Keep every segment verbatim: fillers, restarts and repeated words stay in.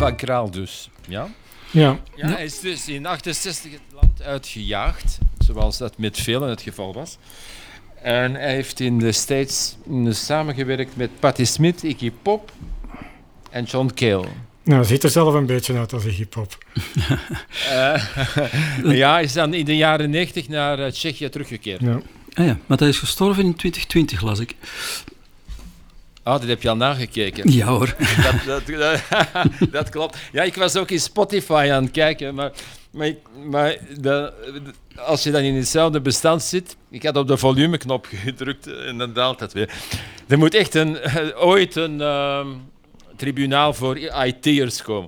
van Kraal dus. Ja? Ja. Ja, hij is dus in achtenzestig het land uitgejaagd, zoals dat met velen het geval was. En hij heeft in de States samengewerkt met Patti Smith, Iggy Pop en John Cale. Nou, hij ziet er zelf een beetje uit als een hip-hop. uh, ja, hij is dan in de jaren negentig naar uh, Tsjechië teruggekeerd. Ja. Ah ja, maar hij is gestorven in twintig twintig, las ik. Ah, dat heb je al nagekeken. Ja hoor. Dat, dat, dat, dat klopt. Ja, ik was ook in Spotify aan het kijken, maar, maar, maar de, als je dan in hetzelfde bestand zit, ik had op de volumeknop gedrukt en dan daalt dat weer. Er moet echt een, ooit een uh, tribunaal voor I T'ers komen.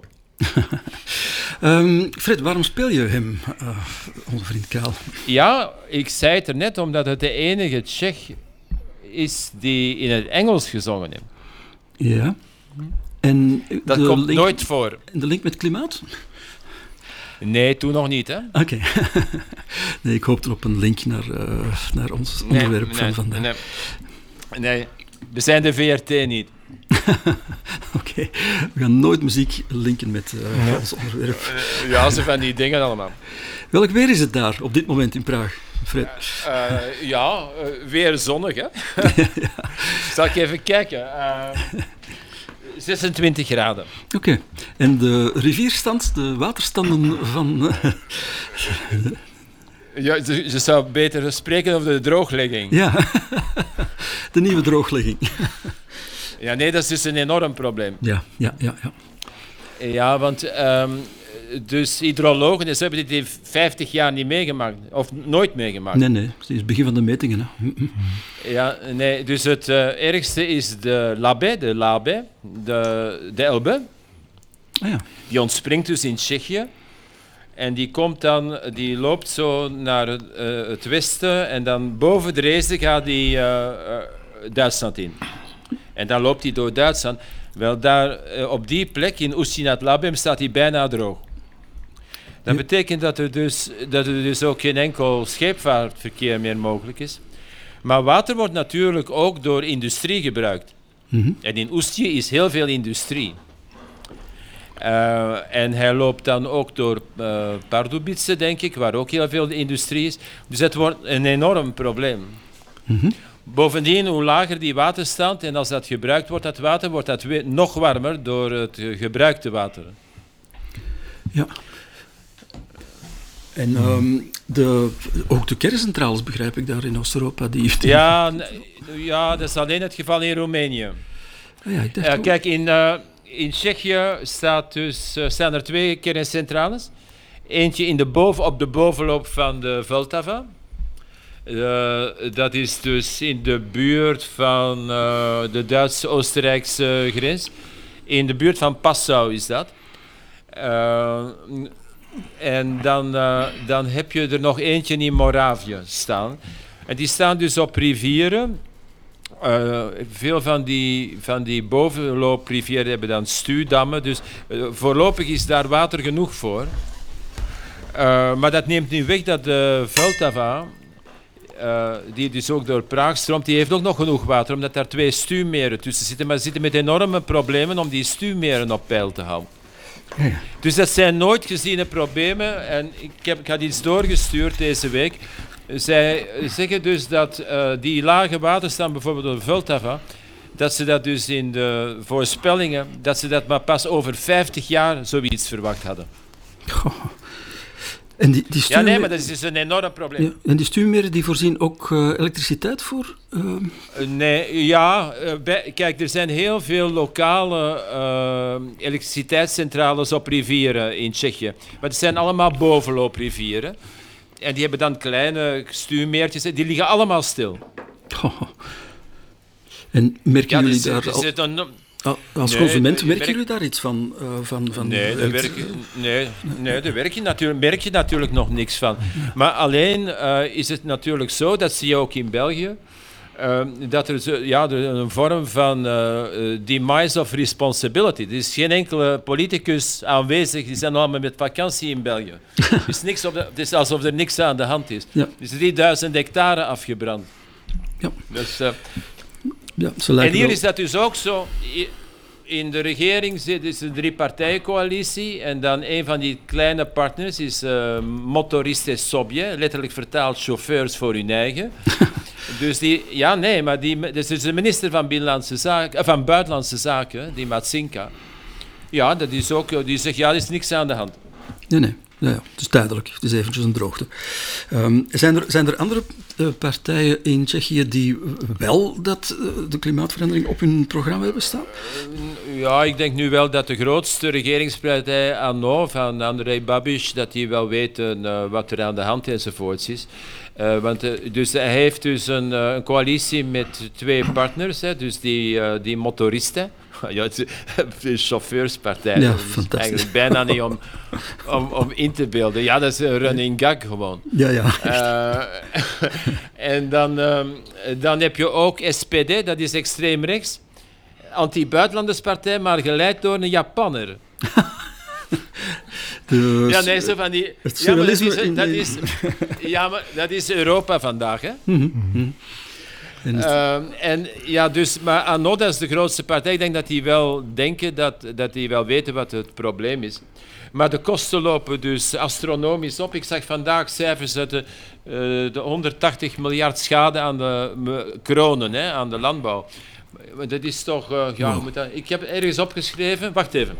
um, Fred, waarom speel je hem, uh, onze vriend Kraal? Ja, ik zei het er net, omdat het de enige Tsjech is die in het Engels gezongen heeft. Ja. En dat de komt link, nooit voor. En de link met klimaat? Nee, toen nog niet, hè? Oké. Okay. Nee, ik hoopte op een link naar, uh, naar ons nee, onderwerp nee, van vandaag. Nee. nee, we zijn de V R T niet. Oké, okay. We gaan nooit muziek linken met uh, ja. ons onderwerp. Uh, ja, ze van die dingen allemaal. Welk weer is het daar op dit moment in Praag, Fred? Uh, uh, ja, uh, weer zonnig, hè? ja. Zal ik even kijken. Uh, zesentwintig graden. Oké, okay. En de rivierstand, de waterstanden van... Uh, ja, je, je zou beter spreken over de drooglegging. Ja, de nieuwe drooglegging. Ja, nee, dat is dus een enorm probleem. Ja, ja, ja. Ja, ja want um, dus hydrologen dus hebben dit vijftig jaar niet meegemaakt, of nooit meegemaakt. Nee, nee, het is het begin van de metingen. Hè. Ja, nee, dus het uh, ergste is de Labe, de Labe, de, de Elbe. Ah, ja. Die ontspringt dus in Tsjechië. En die komt dan, die loopt zo naar uh, het westen en dan boven de Dresden gaat die uh, uh, Duitsland in. En dan loopt hij door Duitsland. Wel, daar, uh, op die plek in Ustinat Labem staat hij bijna droog. Dat ja. betekent dat er, dus, dat er dus ook geen enkel scheepvaartverkeer meer mogelijk is. Maar water wordt natuurlijk ook door industrie gebruikt. Mm-hmm. En in Oestje is heel veel industrie. Uh, en hij loopt dan ook door uh, Pardubice, denk ik, waar ook heel veel industrie is. Dus het wordt een enorm probleem. Mm-hmm. Bovendien, hoe lager die waterstand en als dat gebruikt wordt, dat water, wordt dat weer nog warmer door het gebruikte water. Ja. En um, de, ook de kerncentrales, begrijp ik, daar in Oost-Europa, die heeft... Ja, ja, dat is alleen het geval in Roemenië. Ah, ja, ik dacht uh, kijk, in, uh, in Tsjechië staat dus, uh, staan er twee kerncentrales. Eentje in de boven, op de bovenloop van de Vltava. Uh, dat is dus in de buurt van uh, de Duitse-Oostenrijkse grens. In de buurt van Passau is dat. Uh, en dan, uh, dan heb je er nog eentje in Moravië staan. En die staan dus op rivieren. Uh, veel van die, van die bovenlooprivieren hebben dan stuwdammen. Dus uh, voorlopig is daar water genoeg voor. Uh, maar dat neemt niet weg dat de Vltava... Uh, die dus ook door Praag stroomt, die heeft ook nog genoeg water, omdat daar twee stuwmeren tussen zitten. Maar ze zitten met enorme problemen om die stuwmeren op peil te houden. Ja, ja. Dus dat zijn nooit geziene problemen. En ik, heb, ik had iets doorgestuurd deze week. Zij zeggen dus dat uh, die lage waterstand, bijvoorbeeld door de Vltava, dat ze dat dus in de voorspellingen, dat ze dat maar pas over vijftig jaar zoiets verwacht hadden. Goh. En die, die ja, nee, maar dat is dus een enorm probleem. Ja, en die stuwmeren die voorzien ook uh, elektriciteit voor? Uh... Uh, nee, ja. Uh, bij, kijk, er zijn heel veel lokale uh, elektriciteitscentrales op rivieren in Tsjechië. Maar het zijn allemaal bovenlooprivieren. En die hebben dan kleine stuwmeertjes. Die liggen allemaal stil. Oh. En merken ja, jullie dus, daar dus al... het een, Als nee, consument merken merk... jullie daar iets van? Uh, van, van nee, daar werk, nee, nee, daar werk je natuurlijk, merk je natuurlijk nog niks van. Maar alleen uh, is het natuurlijk zo, dat zie je ook in België, uh, dat er, zo, ja, er een vorm van uh, demise of responsibility. Er is geen enkele politicus aanwezig, die zijn allemaal met vakantie in België. Het is, niks op de, het is alsof er niks aan de hand is. Ja. Er is drieduizend hectare afgebrand. Ja. Dus, uh, ja, en hier wel... is dat dus ook zo. in de regering zit is een drie-partijencoalitie en dan een van die kleine partners is uh, motoristes sobie, letterlijk vertaald chauffeurs voor hun eigen. Dus die, ja nee, maar die, dus is de minister van, Binnenlandse Zaken, uh, van Buitenlandse Zaken, die Matsinka. Ja, dat is ook, die zegt ja, er is niks aan de hand. Nee, nee. Ja, ja, het is duidelijk. Het is eventjes een droogte. Um, zijn, er, zijn er andere uh, partijen in Tsjechië die wel dat, uh, de klimaatverandering op hun programma hebben staan? Uh, ja, ik denk nu wel dat de grootste regeringspartij ANO van Andrej Babiš, dat die wel weten uh, wat er aan de hand enzovoorts is. Uh, want uh, dus hij heeft dus een, uh, een coalitie met twee partners, hè, dus die, uh, die motoristen. Ja, het is een chauffeurspartij. Ja, dat is fantastisch. eigenlijk bijna niet om, om, om in te beelden. Ja, dat is een running gag gewoon. Ja, ja. Uh, en dan, um, dan heb je ook S P D, dat is extreem rechts. Anti-buitenlanderspartij, maar geleid door een Japanner. De, ja, nee, zo van die... Het Ja, maar dat surrealisme is, in dat de- is, ja, maar dat is Europa vandaag, hè. En het- Uh, en ja, dus, maar ANO, dat is de grootste partij. Ik denk dat die wel denken, dat, dat die wel weten wat het probleem is. Maar de kosten lopen dus astronomisch op. Ik zag vandaag cijfers uit de, uh, de honderdtachtig miljard schade aan de me, kronen, hè, aan de landbouw. Maar dat is toch... Uh, ja, Wow. moet dat, ik heb ergens opgeschreven... Wacht even.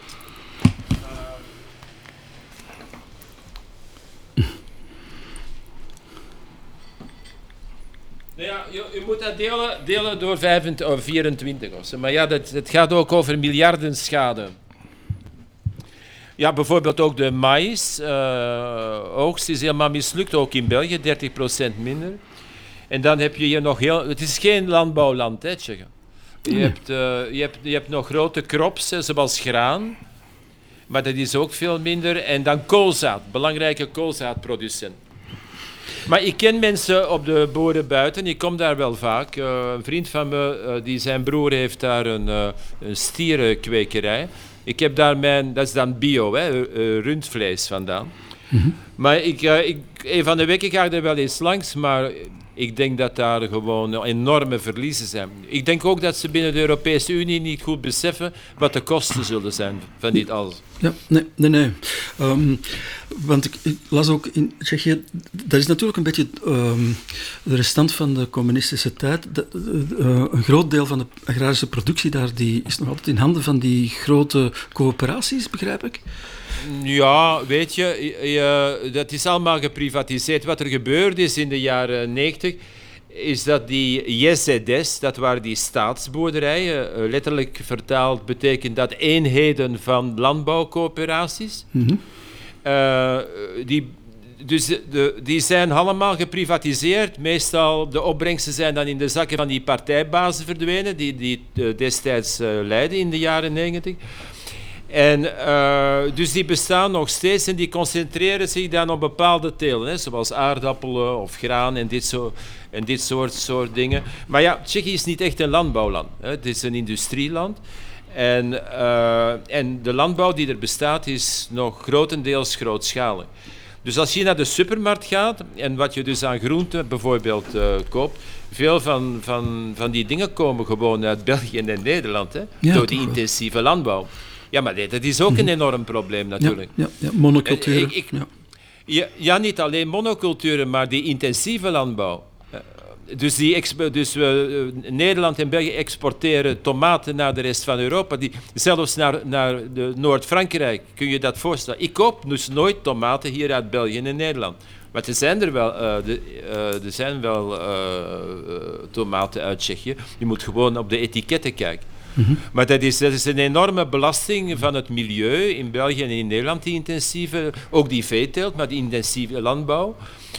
Nou ja, je, je moet dat delen, delen door vijfentwintig of vierentwintig of zo. Maar ja, dat, het gaat ook over miljarden schade. Ja, bijvoorbeeld ook de maïs. Uh, oogst is helemaal mislukt, ook in België, dertig procent minder. En dan heb je hier nog heel... Het is geen landbouwland, hè, Tsjechië. Je, Nee. hebt, uh, je, hebt, je hebt nog grote crops, hè, zoals graan. Maar dat is ook veel minder. En dan koolzaad, belangrijke koolzaadproducent. Maar ik ken mensen op de boeren buiten, ik kom daar wel vaak. Uh, een vriend van me, uh, die zijn broer heeft daar een, uh, een stierenkwekerij. Ik heb daar mijn, dat is dan bio, hè, uh, rundvlees vandaan. Mm-hmm. Maar ik, uh, ik, een van de weken ga ik er wel eens langs, maar ik denk dat daar gewoon enorme verliezen zijn. Ik denk ook dat ze binnen de Europese Unie niet goed beseffen wat de kosten zullen zijn van dit alles. Ja, nee, nee, nee. Um, want ik, ik las ook in Tsjechië, dat is natuurlijk een beetje um, de restant van de communistische tijd. De, de, de, uh, een groot deel van de agrarische productie daar die is nog altijd in handen van die grote coöperaties, begrijp ik? Ja, weet je, je, dat is allemaal geprivatiseerd. Wat er gebeurd is in de jaren negentig, is dat die J Z D's, dat waren die staatsboerderijen, letterlijk vertaald betekent dat eenheden van landbouwcoöperaties. Mm-hmm. Uh, die, dus de, die zijn allemaal geprivatiseerd. Meestal de opbrengsten zijn dan in de zakken van die partijbazen verdwenen, die, die uh, destijds uh, leidden in de jaren negentig. En uh, dus die bestaan nog steeds en die concentreren zich dan op bepaalde telen, hè, zoals aardappelen of graan en dit, zo, en dit soort, soort dingen. Maar ja, Tsjechië is niet echt een landbouwland, hè. Het is een industrieland. En, uh, en de landbouw die er bestaat is nog grotendeels grootschalig. Dus als je naar de supermarkt gaat en wat je dus aan groenten bijvoorbeeld uh, koopt, veel van, van, van die dingen komen gewoon uit België en Nederland, hè, Ja, door die toch wel. intensieve landbouw. Ja, maar nee, dat is ook een enorm probleem natuurlijk. Ja, ja, ja, monoculturen. Ik- ik- ja. Ja, ja, niet alleen monoculturen, maar die intensieve landbouw. Uh, Dus, die expo- dus uh, Nederland en België exporteren tomaten naar de rest van Europa. Die, zelfs naar, naar de Noord-Frankrijk, kun je dat voorstellen. Ik koop dus nooit tomaten hier uit België en Nederland. Maar er zijn er wel, uh, de, uh, er zijn wel uh, uh, tomaten uit Tsjechië. Je moet gewoon op de etiketten kijken. Mm-hmm. Maar dat is, dat is een enorme belasting van het milieu in België en in Nederland, die intensieve, ook die veeteelt, maar die intensieve landbouw.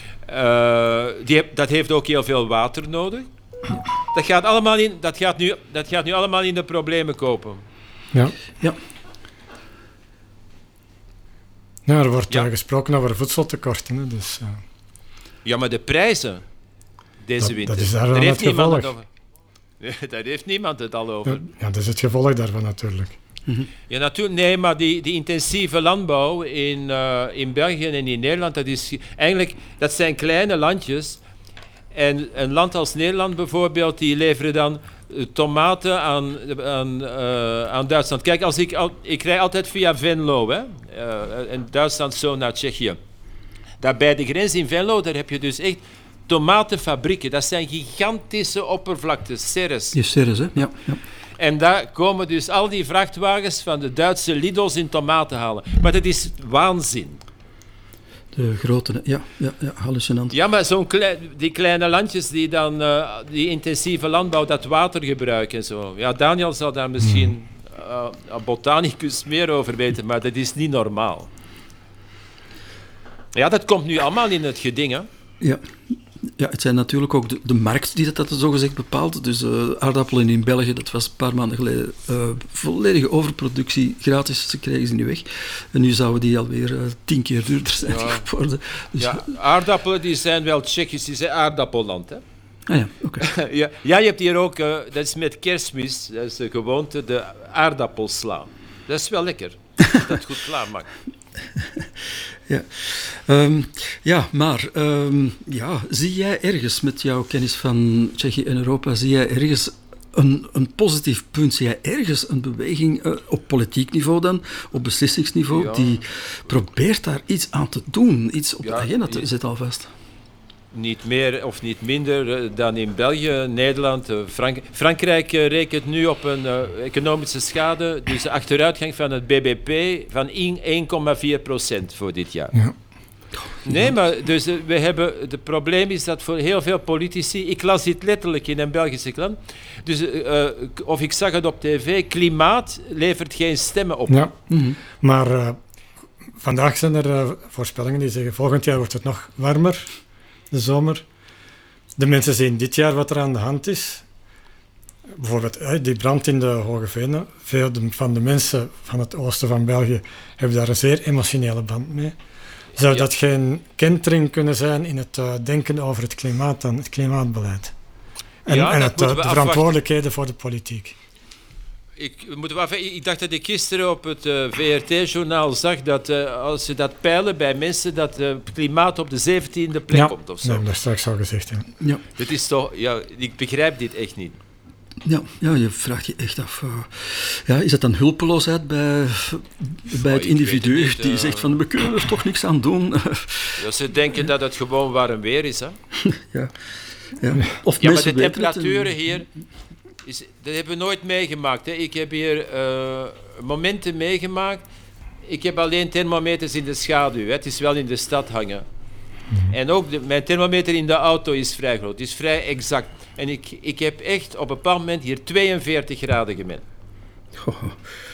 Uh, die heb, dat heeft ook heel veel water nodig. Dat gaat, allemaal in, dat, gaat nu, dat gaat nu allemaal in de problemen kopen. Ja. Ja. Ja, er wordt Ja. uh, gesproken over voedseltekorten. Hè, dus, uh, Ja, maar de prijzen deze Dat- winter, dat is daar wel daar heeft het niemand het gevolg. over. Daar heeft niemand het al over. ja, ja, dat is het gevolg daarvan natuurlijk. Ja, natuurlijk. Nee, maar die, die intensieve landbouw in, uh, in België en in Nederland, dat is eigenlijk, dat zijn kleine landjes. En een land als Nederland bijvoorbeeld, die leveren dan tomaten aan, aan, uh, aan Duitsland. Kijk, als ik, al, ik rij altijd via Venlo, hè, uh, in Duitsland zo naar Tsjechië. Daar bij de grens in Venlo, daar heb je dus echt tomatenfabrieken. Dat zijn gigantische oppervlaktes, serres. Die serres, hè? Ja, ja. En daar komen dus al die vrachtwagens van de Duitse Lidl's in tomaten halen. Maar dat is waanzin. De grote, ja, ja, ja, hallucinant. Ja, maar zo'n klein, die kleine landjes die dan uh, die intensieve landbouw, dat water gebruiken en zo. Ja, Daniel zal daar misschien uh, botanicus meer over weten, maar dat is niet normaal. Ja, dat komt nu allemaal in het geding, hè? Ja. Ja, het zijn natuurlijk ook de, de markt die dat, dat zogezegd bepaalt. Dus uh, aardappelen in België, dat was een paar maanden geleden uh, volledige overproductie, gratis, ze kregen ze niet weg. En nu zouden die alweer uh, tien keer duurder zijn ja. geworden. Dus, ja, aardappelen die zijn wel Tsjechisch, die zijn aardappelland, hè? Ah ja, oké. Okay. ja, ja, je hebt hier ook, uh, dat is met kerstmis, dat is de gewoonte, de aardappelsla. Dat is wel lekker, als je dat goed klaarmaakt. Ja. Um, ja, maar um, ja, zie jij ergens met jouw kennis van Tsjechië en Europa, zie jij ergens een, een positief punt? Zie jij ergens een beweging uh, op politiek niveau dan, op beslissingsniveau, ja. die probeert daar iets aan te doen, iets op ja, de agenda te zetten alvast? Niet meer of niet minder dan in België, Nederland, Frank- Frankrijk rekent nu op een uh, economische schade, dus de achteruitgang van het B B P van één komma vier procent voor dit jaar. Ja. Nee, maar dus, uh, we hebben, het probleem is dat voor heel veel politici, ik las dit letterlijk in een Belgische krant, dus, uh, of ik zag het op tv, klimaat levert geen stemmen op. Ja, mm-hmm. maar uh, vandaag zijn er uh, voorspellingen die zeggen, volgend jaar wordt het nog warmer. De zomer. De mensen zien dit jaar wat er aan de hand is. Bijvoorbeeld die brand in de Hoge Venen. Veel van de mensen van het oosten van België hebben daar een zeer emotionele band mee. Zou ja. dat geen kentering kunnen zijn in het uh, denken over het klimaat dan, het klimaatbeleid? En, ja, en het, uh, de verantwoordelijkheden voor de politiek? Ik, moet wel, ik dacht dat ik gisteren op het uh, V R T-journaal zag dat uh, als ze dat peilen bij mensen, dat uh, het klimaat op de zeventiende plek ja, komt of zo. Ja, dat is straks al gezegd. Ja. Ja. Dat is toch, ja, ik begrijp dit echt niet. Ja, ja, je vraagt je echt af. Uh, ja, is dat dan hulpeloosheid bij, bij oh, het individu het niet, die uh, zegt van we kunnen er toch niks aan doen? Ja, ze denken dat het gewoon warm weer is, hè? ja. Ja. Of ja, maar de temperaturen en... hier... Is, dat hebben we nooit meegemaakt. Hè. Ik heb hier uh, momenten meegemaakt. Ik heb alleen thermometers in de schaduw. Hè. Het is wel in de stad hangen. Mm-hmm. En ook de, mijn thermometer in de auto is vrij groot. Het is vrij exact. En ik, ik heb echt op een bepaald moment hier tweeënveertig graden gemeten. Oh.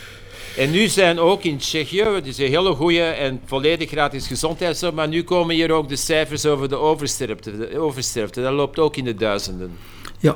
En nu zijn ook in Tsjechië, het is een hele goede en volledig gratis gezondheidszorg, maar nu komen hier ook de cijfers over de oversterfte. De oversterfte. Dat loopt ook in de duizenden. Ja.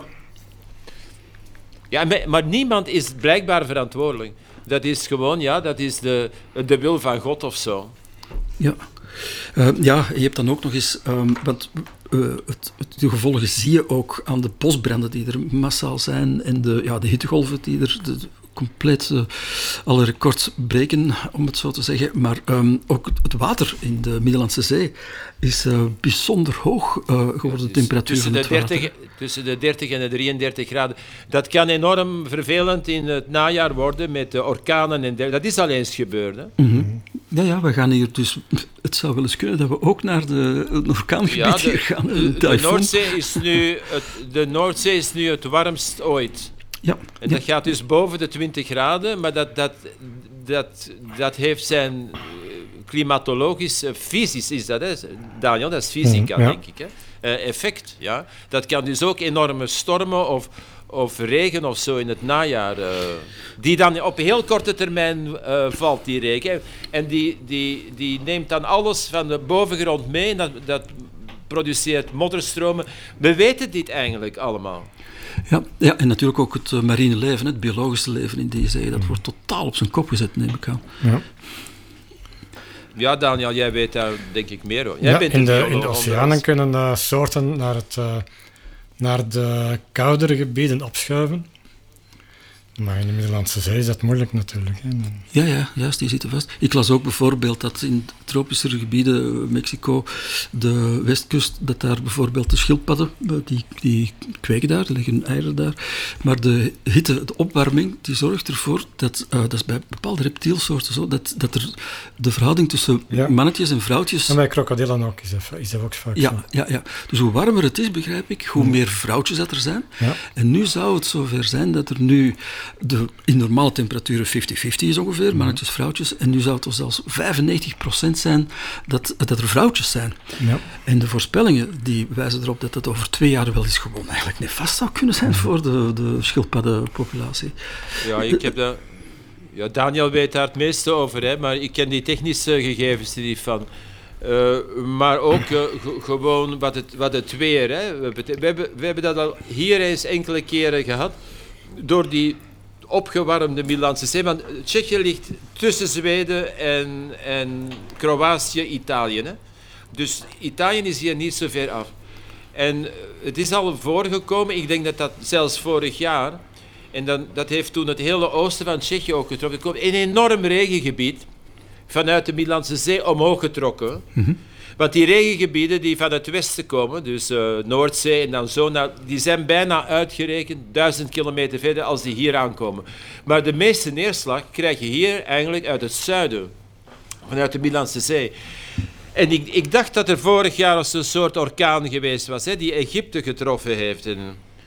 Ja, maar niemand is blijkbaar verantwoordelijk. Dat is gewoon, ja, dat is de, de wil van God of zo. Ja. Uh, ja, je hebt dan ook nog eens... Um, want uh, het, het, de gevolgen zie je ook aan de bosbranden die er massaal zijn en de, ja, de hittegolven die er... De, compleet uh, alle records breken, om het zo te zeggen. Maar um, ook het water in de Middellandse Zee is uh, bijzonder hoog uh, geworden, de temperatuur van het water. dertig, tussen de dertig en de drieëndertig graden. Dat kan enorm vervelend in het najaar worden met de orkanen en dergelijke. Dat is al eens gebeurd. Hè? Mm-hmm. Ja, ja, we gaan hier dus... Het zou wel eens kunnen dat we ook naar de, het orkaangebied ja, de, hier gaan. De, de, Noordzee is nu het, de Noordzee is nu het warmst ooit. Ja, en dat ja. gaat dus boven de twintig graden, maar dat, dat, dat, dat heeft zijn klimatologisch, fysisch is dat, hè? Daniel, dat is fysica, ja. denk ik. Hè? Uh, effect, ja. Dat kan dus ook enorme stormen of, of regen of zo in het najaar, uh, die dan op heel korte termijn uh, valt, die regen. En die, die, die neemt dan alles van de bovengrond mee en dat, dat produceert modderstromen. We weten dit eigenlijk allemaal. Ja, ja, en natuurlijk ook het uh, marine leven, het biologische leven in die zee, dat wordt totaal op zijn kop gezet, neem ik aan. Ja, ja Daniel, jij weet daar denk ik meer over. Jij ja, bent in, de, in de oceanen kunnen uh, soorten naar, het, uh, naar de koudere gebieden opschuiven. Maar in de Middellandse Zee is dat moeilijk natuurlijk. Hè. Ja, ja, juist, die zitten vast. Ik las ook bijvoorbeeld dat in tropischere gebieden, Mexico, de westkust, dat daar bijvoorbeeld de schildpadden, die, die kweken daar, liggen eieren daar. Maar de hitte, de opwarming, die zorgt ervoor dat, uh, dat is bij bepaalde reptielsoorten zo, dat, dat er de verhouding tussen ja. mannetjes en vrouwtjes... En bij krokodillen ook is dat, is dat ook vaak ja, zo. Ja, ja, dus hoe warmer het is, begrijp ik, hoe meer vrouwtjes dat er zijn. Ja. En nu zou het zover zijn dat er nu de, in normale temperaturen vijftig vijftig is ongeveer, mm. mannetjes, vrouwtjes. En nu zou het zelfs vijfennegentig procent zijn dat, dat er vrouwtjes zijn. Ja. En de voorspellingen die wijzen erop dat het over twee jaar wel eens gewoon eigenlijk nefast zou kunnen zijn mm. voor de, de schildpaddenpopulatie. Ja, ik heb dat... Ja, Daniel weet daar het meeste over, hè, maar ik ken die technische gegevens er niet van. Uh, maar ook uh, g- gewoon wat het, wat het weer. Hè. We, we, hebben, we hebben dat al hier eens enkele keren gehad. Door die opgewarmde Middellandse Zee. Want Tsjechië ligt tussen Zweden en, en Kroatië, Italië. Hè. Dus Italië is hier niet zo ver af. En het is al voorgekomen, ik denk dat dat zelfs vorig jaar... En dan, dat heeft toen het hele oosten van Tsjechië ook getroffen. Er kwam een enorm regengebied vanuit de Middellandse Zee omhoog getrokken. Mm-hmm. Want die regengebieden die van het westen komen, dus uh, Noordzee en dan zo, nou, die zijn bijna uitgerekend duizend kilometer verder als die hier aankomen. Maar de meeste neerslag krijg je hier eigenlijk uit het zuiden, vanuit de Middellandse Zee. En ik, ik dacht dat er vorig jaar als een soort orkaan geweest was, hè, die Egypte getroffen heeft. En,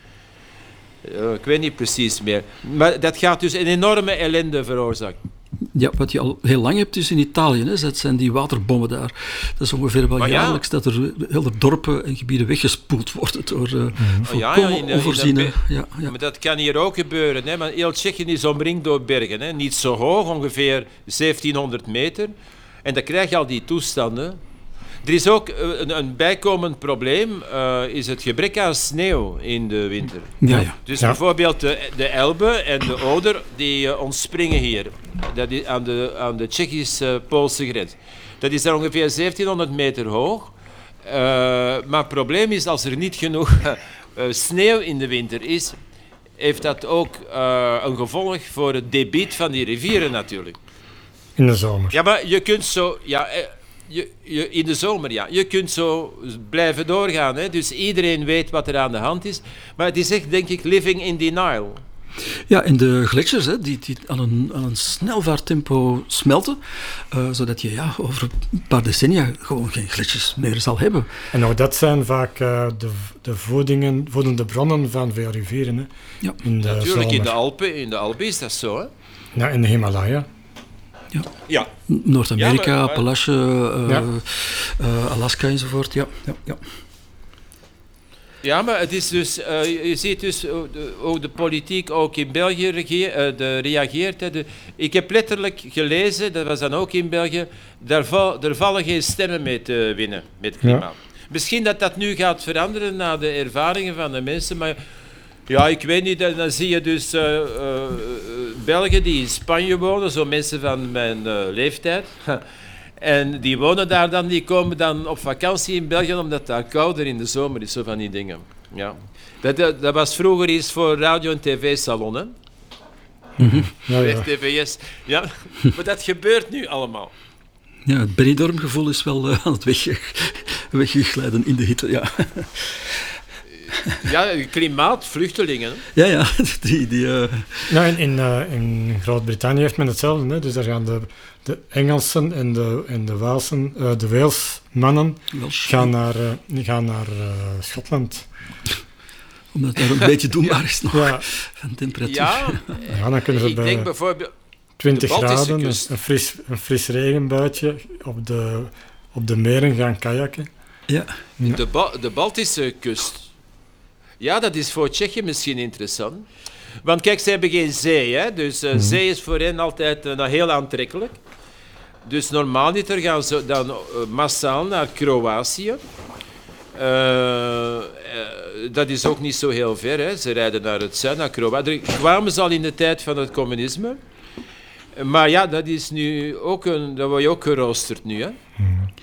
uh, ik weet niet precies meer. Maar dat gaat dus een enorme ellende veroorzaken. Ja, wat je al heel lang hebt is in Italië, hè, dat zijn die waterbommen daar. Dat is ongeveer wel maar jaarlijks ja. dat er hele dorpen en gebieden weggespoeld worden door uh, mm-hmm. volkomen ja, ja, in de, onvoorziene... In de, ja, ja. Maar dat kan hier ook gebeuren, hè, want heel Tsjechië is omringd door bergen. Hè, niet zo hoog, ongeveer zeventienhonderd meter. En dan krijg je al die toestanden. Er is ook een, een bijkomend probleem, uh, is het gebrek aan sneeuw in de winter. Ja, ja. Dus ja. bijvoorbeeld de, de Elbe en de Oder, die uh, ontspringen hier, dat is aan de, aan de Tsjechisch-Poolse grens. Dat is daar ongeveer zeventienhonderd meter hoog. Uh, maar het probleem is, als er niet genoeg uh, sneeuw in de winter is, heeft dat ook uh, een gevolg voor het debiet van die rivieren natuurlijk. In de zomer. Ja, maar je kunt zo... Ja, Je, je, in de zomer, ja. Je kunt zo blijven doorgaan. Hè. Dus iedereen weet wat er aan de hand is. Maar het is echt, denk ik, living in denial. Ja, en de gletsjers, hè, die, die aan een, aan een snelvaarttempo smelten, uh, zodat je ja, over een paar decennia gewoon geen gletsjers meer zal hebben. En ook dat zijn vaak uh, de, de voedingen, voedende bronnen van veel rivieren. Hè. Ja. In de Natuurlijk, zomer. in de Alpen, in de Alpen is dat zo. Hè. Ja, in de Himalaya. Ja. Ja. Noord-Amerika, ja, maar, maar... Appalachia, uh, ja. uh, Alaska enzovoort. Ja, ja, ja. Ja, maar het is dus, uh, je ziet dus hoe de, hoe de politiek ook in België regeer, uh, de, reageert. Hè. De, ik heb letterlijk gelezen, dat was dan ook in België, daar val, er vallen geen stemmen mee te winnen met het klimaat. Ja. Misschien dat dat nu gaat veranderen na de ervaringen van de mensen, maar ja, ik weet niet, dan zie je dus uh, uh, Belgen die in Spanje wonen, zo mensen van mijn uh, leeftijd. En die wonen daar dan, die komen dan op vakantie in België, omdat het daar kouder in de zomer is, zo van die dingen. Ja. Dat, dat, dat was vroeger iets voor radio- en tv-salon, hè? Mm-hmm. Ja, ja. R T V S. Ja, maar dat gebeurt nu allemaal. Ja, het Benidorm-gevoel is wel uh, aan het wegge- weggeglijden in de hitte, ja. Ja, klimaat, vluchtelingen. Ja, ja. Die, die, uh... ja in in, uh, in Groot-Brittannië heeft men hetzelfde. Hè? Dus daar gaan de, de Engelsen en de, en de Walesen, uh, de Walesmannen gaan naar, uh, gaan naar uh, Schotland. Omdat het daar een beetje doenbaar is nog, ja. van temperatuur. Ja, ja, dan kunnen ze ik bij denk bijvoorbeeld twintig graden, een, een, fris, een fris regenbuitje op de, op de meren gaan kajakken. Ja. Ja. De, ba- de Baltische kust. Ja, dat is voor Tsjechië misschien interessant. Want kijk, ze hebben geen zee, hè? Dus uh, mm-hmm. zee is voor hen altijd uh, heel aantrekkelijk. Dus normaal niet, er gaan ze dan uh, massaal naar Kroatië. Uh, uh, dat is ook niet zo heel ver, hè? Ze rijden naar het zuiden, naar Kroatië. Daar kwamen ze al in de tijd van het communisme. Maar ja, dat is nu ook een, dat word je ook geroosterd nu, hè? Mm.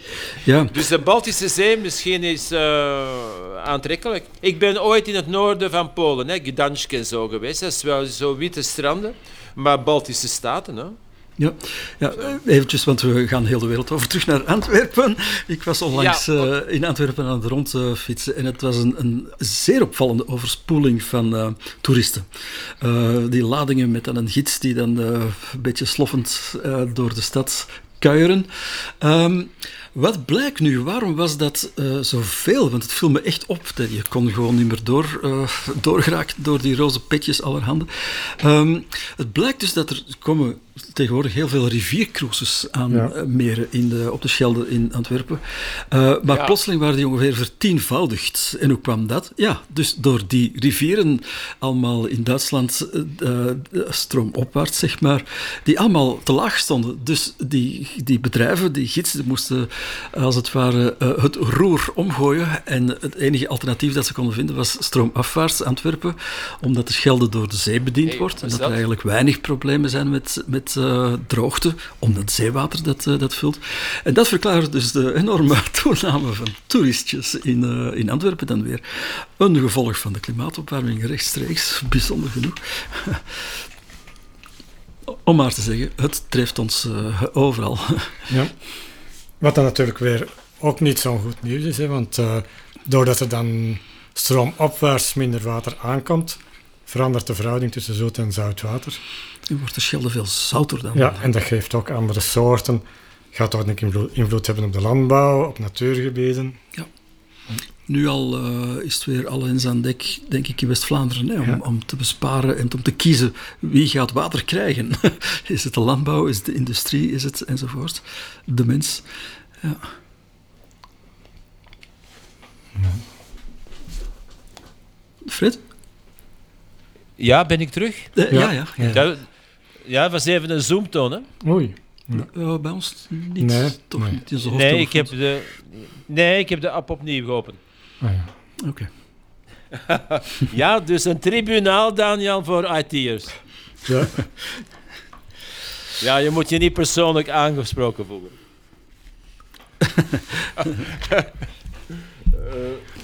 Ja. Dus de Baltische Zee misschien is uh, aantrekkelijk. Ik ben ooit in het noorden van Polen, hè, Gdansk en zo geweest. Dat is wel zo witte stranden, maar Baltische staten. Hè. Ja, ja, eventjes, want we gaan heel de wereld over terug naar Antwerpen. Ik was onlangs ja. uh, in Antwerpen aan het rondfietsen en het was een, een zeer opvallende overspoeling van uh, toeristen. Uh, die ladingen met dan een gids die dan uh, een beetje sloffend uh, door de stad kuieren. Um, Wat blijkt nu? Waarom was dat uh, zoveel? Want het viel me echt op. Dat je kon gewoon niet meer door, uh, doorgeraakt door die roze petjes allerhande. Um, het blijkt dus dat er komen tegenwoordig heel veel riviercruises aan ja. uh, meren in de, op de Schelde in Antwerpen. Uh, maar ja. plotseling waren die ongeveer vertienvoudigd. En hoe kwam dat? Ja, dus door die rivieren allemaal in Duitsland uh, stroomopwaarts, zeg maar, die allemaal te laag stonden. Dus die, die bedrijven, die gidsen, moesten als het ware uh, het roer omgooien. En het enige alternatief dat ze konden vinden was stroomafwaarts Antwerpen, omdat de Schelde door de zee bediend hey, wordt. En dat, dat er eigenlijk weinig problemen zijn met, met uh, droogte, omdat zeewater dat, uh, dat vult. En dat verklaart dus de enorme toename van toeristjes in, uh, in Antwerpen dan weer. Een gevolg van de klimaatopwarming rechtstreeks, bijzonder genoeg. Om maar te zeggen, het treft ons uh, overal. Ja. Wat dan natuurlijk weer ook niet zo'n goed nieuws is, hè, want uh, doordat er dan stroomopwaarts minder water aankomt, verandert de verhouding tussen zoet en zout water. En wordt de Schelde veel zouter dan. Ja, en dat geeft ook andere soorten. Gaat ook invloed, invloed hebben op de landbouw, op natuurgebieden. Ja. Nu al uh, is het weer al eens aan dek, denk ik, in West-Vlaanderen, hè, om, ja. om te besparen en om te kiezen wie gaat water krijgen. Is het de landbouw, is het de industrie, is het enzovoort. De mens. Ja. Ja. Fred? Ja, ben ik terug? Uh, ja, ja. ja. ja. Dat, ja, dat was even een zoomtoon, hè? Oei. Ja. Uh, bij ons niet. Nee, toch nee. niet in zijn nee, ik heb de, nee, ik heb de app opnieuw geopend. Ah, ja. Oké. Okay. Ja, dus een tribunaal, Daniel, voor I T'ers. Ja. Ja, je moet je niet persoonlijk aangesproken voelen. uh,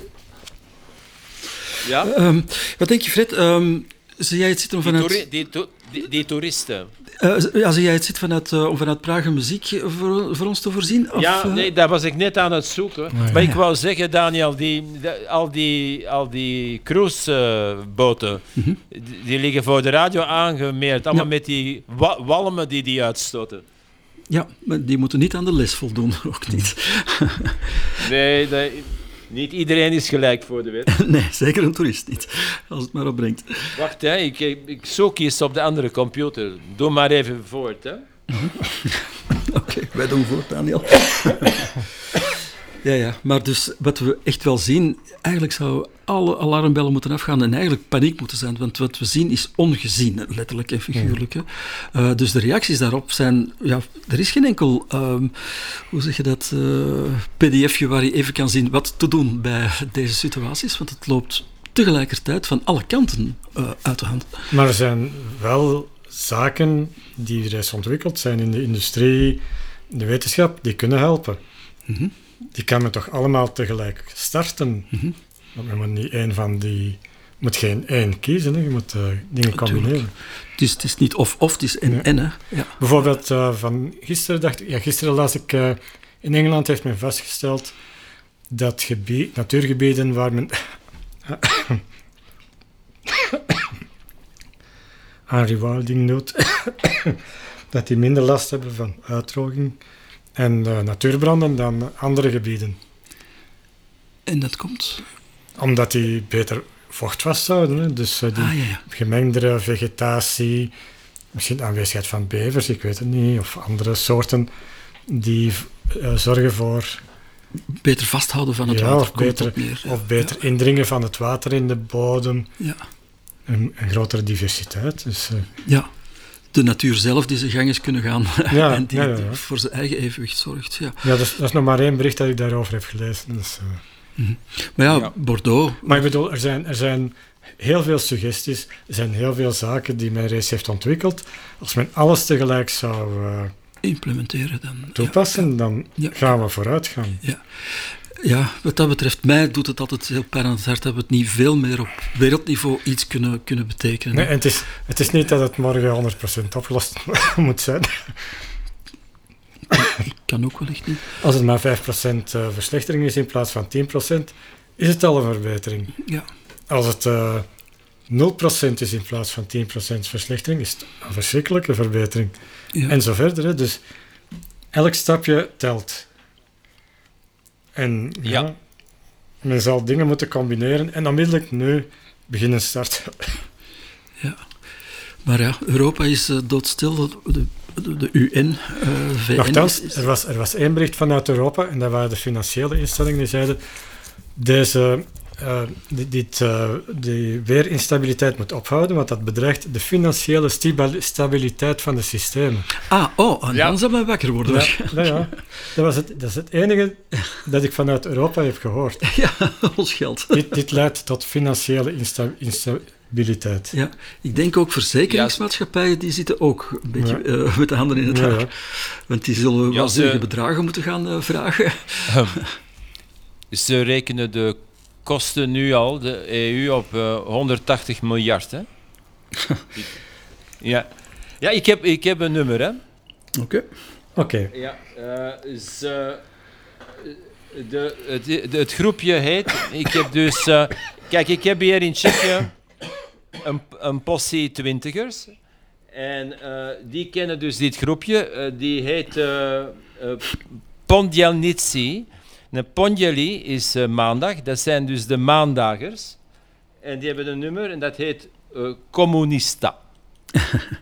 ja? Um, wat denk je, Fred? Um, zie jij het zitten om vanuit... Die, toeri- die, to- die, die toeristen. Uh, ja, zie jij het zitten vanuit, uh, om vanuit Praag muziek voor, voor ons te voorzien? Of, ja, uh... nee, daar was ik net aan het zoeken. Oh, ja. Maar ik wou zeggen, Daniel, die, de, al die, al die cruiseboten, uh, mm-hmm. die, die liggen voor de radio aangemeerd. Allemaal ja. met die wa- walmen die die uitstoten. Ja, maar die moeten niet aan de les voldoen, ook niet. Nee, nee, niet iedereen is gelijk voor de wet. Nee, zeker een toerist niet, als het maar opbrengt. Wacht, hè, ik, ik zoek eens op de andere computer. Doe maar even voort, hè. Oké, okay, wij doen voort, Daniel. Ja, ja, maar dus wat we echt wel zien, eigenlijk zou alle alarmbellen moeten afgaan en eigenlijk paniek moeten zijn, want wat we zien is ongezien, letterlijk en figuurlijk. Hè. Uh, dus de reacties daarop zijn, ja, er is geen enkel, um, hoe zeg je dat, uh, pdfje waar je even kan zien wat te doen bij deze situaties, want het loopt tegelijkertijd van alle kanten uh, uit de hand. Maar er zijn wel zaken die reeds ontwikkeld zijn in de industrie, de wetenschap, die kunnen helpen. Mm-hmm. Die kan men toch allemaal tegelijk starten. Mm-hmm. Want men moet niet één van die... Je moet geen één kiezen, hè. Je moet uh, dingen combineren. Het is, het is niet of-of, het is en-en. Ja. Ja. Bijvoorbeeld uh, van gisteren dacht ik... Ja, gisteren las ik... Uh, in Engeland heeft men vastgesteld dat gebied, natuurgebieden waar men... aan rewilding doet, dat die minder last hebben van uitdroging en uh, natuurbranden dan andere gebieden. En dat komt? Omdat die beter vocht vasthouden. Hè. Dus uh, die ah, ja, ja. gemengdere vegetatie, misschien de aanwezigheid van bevers, ik weet het niet, of andere soorten die uh, zorgen voor... Beter vasthouden van het ja, water. Of beter, neer, ja. of beter ja. indringen van het water in de bodem. Ja. Een, een grotere diversiteit. Dus, uh, ja. De natuur zelf die zijn gang is kunnen gaan ja, en die, ja, ja, ja. die voor zijn eigen evenwicht zorgt. Ja, ja dat, is, dat is nog maar één bericht dat ik daarover heb gelezen. Dus, uh, mm-hmm. Maar ja, ja, Bordeaux... Maar ik bedoel, er zijn, er zijn heel veel suggesties, er zijn heel veel zaken die men reeds heeft ontwikkeld. Als men alles tegelijk zou uh, implementeren. Dan, toepassen, dan ja. gaan we vooruit gaan. Ja. Ja, wat dat betreft, mij doet het altijd heel pijn aan het hart dat we het niet veel meer op wereldniveau iets kunnen, kunnen betekenen. Nee, en het, is, het is niet dat het morgen honderd procent opgelost moet zijn. Kan ook wellicht niet. Als het maar vijf procent verslechtering is in plaats van tien procent, is het al een verbetering. Ja. Als het uh, nul procent is in plaats van tien procent verslechtering, is het een verschrikkelijke verbetering. Ja. En zo verder. Hè. Dus elk stapje telt. En ja, Ja. men zal dingen moeten combineren en onmiddellijk nu beginnen starten. Ja. Maar ja, Europa is uh, doodstil. De, de, de U N, uh, V N... Nochtans, is, er was, er was één bericht vanuit Europa, en dat waren de financiële instellingen, die zeiden, deze, uh, dit, dit, uh, die weerinstabiliteit moet ophouden, want dat bedreigt de financiële stiba- stabiliteit van de systemen. Ah, oh, en Ja. dan zijn we wakker worden. Ja, ja, ja. Dat, was het, dat is het enige dat ik vanuit Europa heb gehoord. Ja, ons geld. Dit, dit leidt tot financiële insta- instabiliteit. Ja, ik denk ook verzekeringsmaatschappijen, die zitten ook een beetje Ja. uh, met de handen in het Ja, haar. ja. Want die zullen Ja, waanzinnige ze- bedragen moeten gaan uh, vragen. Ze rekenen de kosten nu al, de E U, op uh, honderdtachtig miljard. Hè? ja, ja ik, heb, ik heb een nummer. Hè? Oké. Oké, Ja, uh, ze, de, het, de, het groepje heet. Ik heb dus. Uh, kijk, ik heb hier in Tsjechië een, een possie twintigers. En uh, die kennen dus dit groepje. Uh, die heet uh, uh, Pondielnici. Een Pondieli is uh, maandag. Dat zijn dus de maandagers. En die hebben een nummer en dat heet uh, Comunista.